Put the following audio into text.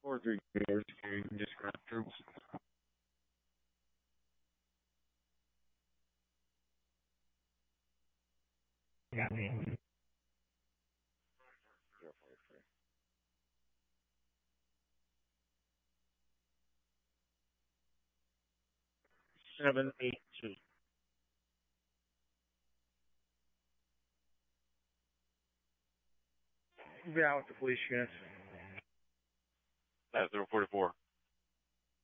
4-3 Gators, you can just grab troops. Yeah, man. 782. Be out with the police units. That's 044.